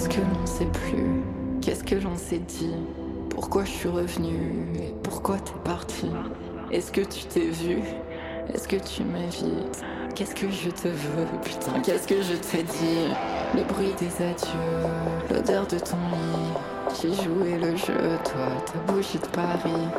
Qu'est-ce que l'on sait plus? Qu'est-ce que l'on s'est dit? Pourquoi je suis revenue? Et pourquoi t'es parti? Est-ce que tu t'es vu? Est-ce que tu m'évites? Qu'est-ce que je te veux? Putain, qu'est-ce que je t'ai dit? Le bruit des adieux, l'odeur de ton lit. J'ai joué le jeu, toi, ta bougie de Paris.